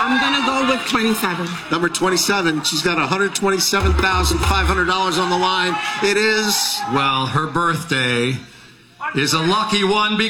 I'm going to go with 27. Number 27. She's got $127,500 on the line. It is... Well, her birthday is a lucky one.